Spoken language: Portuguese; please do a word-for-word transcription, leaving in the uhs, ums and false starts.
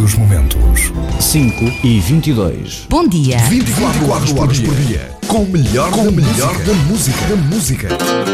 dos momentos. cinco e vinte e dois. Bom dia. vinte e quatro horas por dia. Com o melhor, com o melhor da música. Da música.